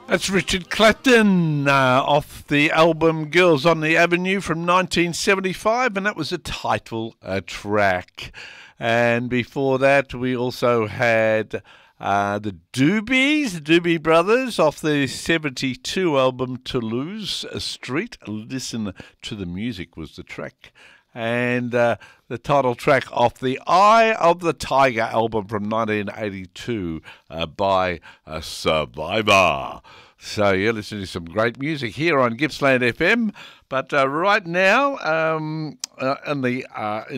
That's Richard Clapton off the album Girls on the Avenue from 1975, and that was a title track. And before that, we also had the Doobies, the Doobie Brothers, off the 72 album Toulouse Street. Listen to the Music was the track. And the title track off the Eye of the Tiger album from 1982 by Survivor. So you're listening to some great music here on Gippsland FM. But right now, in the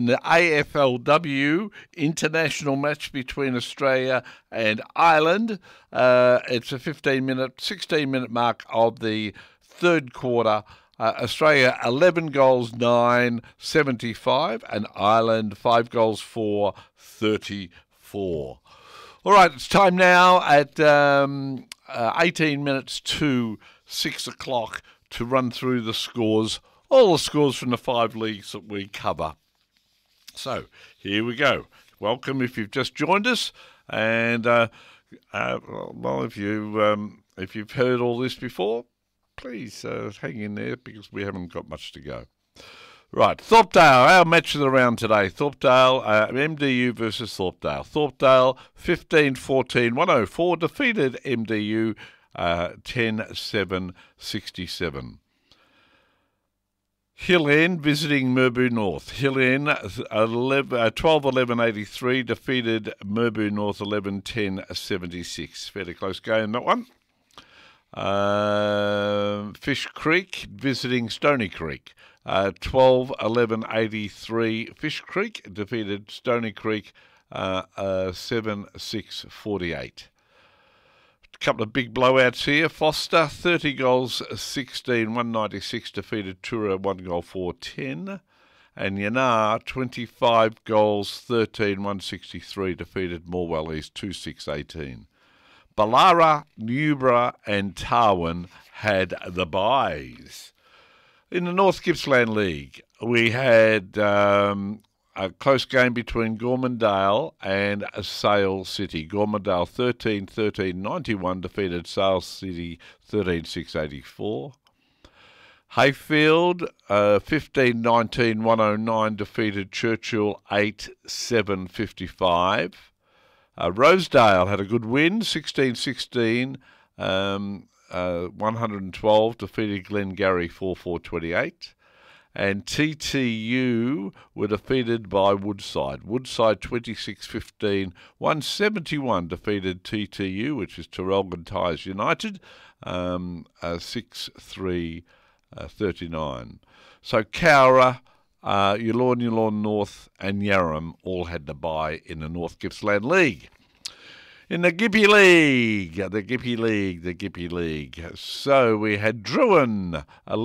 AFLW international match between Australia and Ireland, it's a 16-minute mark of the third quarter. Australia 11 goals 9-75 and Ireland 5 goals 4-34. All right, it's time now at 18 minutes to 6 o'clock to run through the scores, all the scores from the 5 leagues that we cover. So here we go. Welcome if you've just joined us, and well, if you've heard all this before, please hang in there because we haven't got much to go. Right, Thorpedale, our match of the round today. Thorpedale, MDU versus Thorpedale. Thorpedale 15-14, 104, defeated MDU 10-7-67. Hill End visiting Merbau North. Hill End 12-11-83, defeated Merbau North 11-10-76. Fairly close game, that one. Fish Creek visiting Stony Creek. 12-11-83. Fish Creek defeated Stony Creek 7-6-48. A couple of big blowouts here. Foster 30 goals 16, 196 defeated Tura 1 goal 4-10. And Yanar 25 goals 13, 163 defeated Morwell East 2-6-18. Ballara, Newborough and Tarwin had the byes. In the North Gippsland League, we had a close game between Gormandale and Sale City. Gormandale 13-13-91 defeated Sale City 13-6-84. Hayfield 15-19-109 defeated Churchill 8-7-55. Rosedale had a good win, 16-16, 112, defeated Glengarry 4-4-28. And TTU were defeated by Woodside. Woodside 26-15, 171 defeated TTU, which is Traralgon Tyres United, 6-3-39. So Cowra, Yallourn North and Yarram all had to bye in the North Gippsland League. In the Gippy League. So we had Druin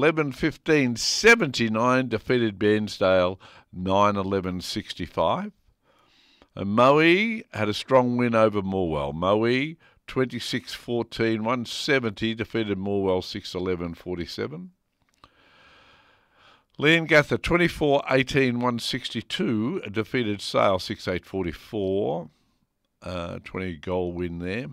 11-15-79 defeated Bairnsdale 9-11-65. And Moe had a strong win over Morwell. Moe 26-14, 170 defeated Morwell 6-11-47. Leongatha 24-18, 162 defeated Sale 6-8-44. 20-goal win there.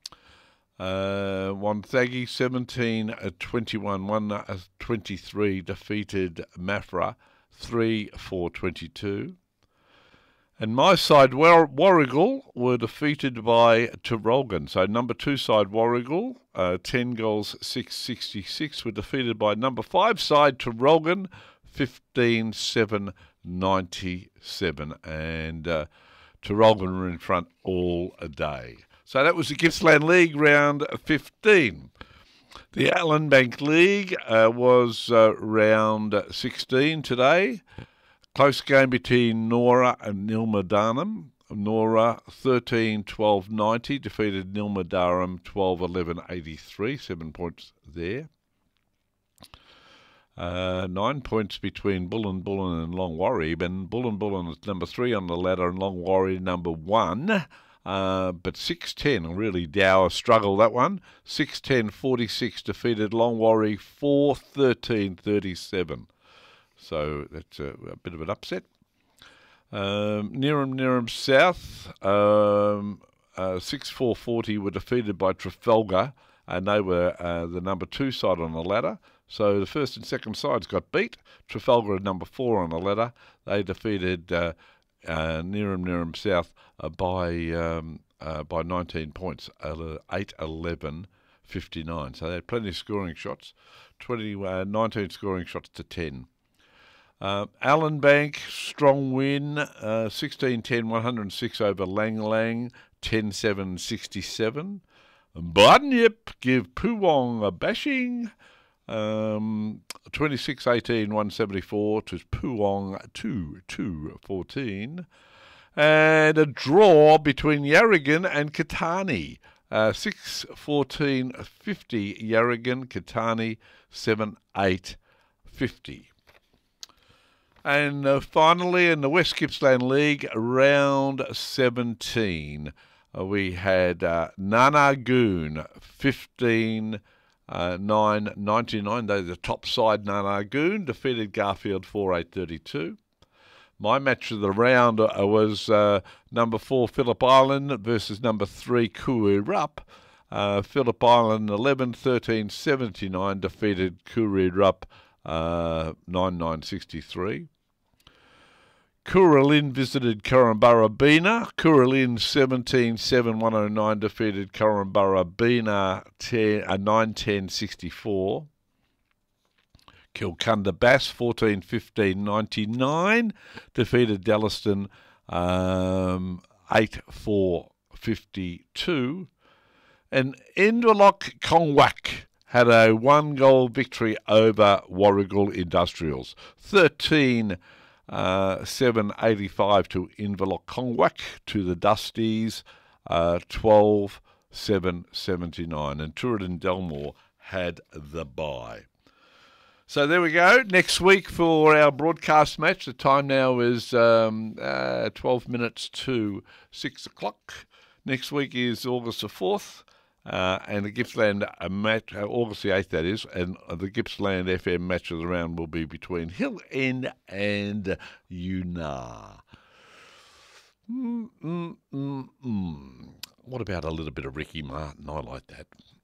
Wonthaggi 17-21, 123 defeated Maffra 3-4-22. And my side, Warrigal, were defeated by Traralgon. So number 2 side, Warrigal, 10 goals 666, were defeated by number 5 side, Traralgon, 15-7-97. And Traralgon were in front all day. So that was the Gippsland League round 15. The Allen Bank League was round 16 today. Close game between Nora and Nilmadarnum. Nora 13-12-90 defeated Nilmadarnum 12-11-83, 7 points there. 9 points between Bullen and Longwarry, and Bullen is number 3 on the ladder and Longwarry number 1. But 6-10, really dour struggle that one. 6-10-46 defeated Longwarry 4-13-37. So that's a bit of an upset. Neerim South 6-4-40 were defeated by Trafalgar and they were the number 2 side on the ladder. So the first and second sides got beat. Trafalgar at number 4 on the ladder. They defeated Neerim South by 19 points, 8-11-59. So they had plenty of scoring shots, 19 scoring shots to 10. Allenbank, strong win, 16-10, 106 over Lang Lang, 10-7-67. Bunyip give Poowong a bashing, 26-18, 174 to Poowong 2-14. And a draw between Yarragon and Catani, 6-14-50 Yarragon, Catani 7-8-50. And finally, in the West Gippsland League, round 17, we had Nanagoon 15-9-99. They're the top side. Nanagoon defeated Garfield 4-8-32. My match of the round was number 4 Phillip Island versus number 3 Kooirup. Phillip Island 11-13-79 defeated Kooirup 9-9-63. Kooralim visited Korumburra-Bena. Kooralim 17-7-109 defeated Korumburra-Bena 9-10-64. Kilcunda Bass 14-15-99 defeated Dallaston 8-4-52. And Inverloch Kongwak had a 1-goal victory over Warragul Industrials. 13-7-85 to Inverloch Kongwak to the Dusties, 12-7-79. And Turin Delmore had the bye. So there we go. Next week for our broadcast match. The time now is 12 minutes to 6 o'clock. Next week is August the 4th. And the Gippsland match, August the 8th that is, and the Gippsland FM match of the round will be between Hill End and Una. What about a little bit of Ricky Martin? I like that.